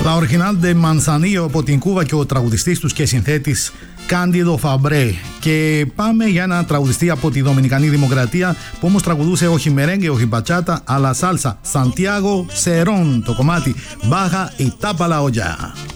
La Original de Manzanillo από την Κούβα και ο τραγουδιστής τους και συνθέτης Cándido Fabré. Και πάμε για ένα τραγουδιστή από τη Δομινικανή Δημοκρατία που όμως τραγουδούσε όχι μερέγγε, όχι μπατσάτα, αλλά σάλσα. Santiago Cerón, το κομμάτι Baja y tapa la olla.